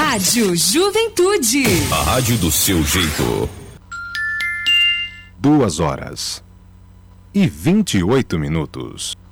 Rádio Juventude. A rádio do seu jeito. 2 horas e 28 minutos.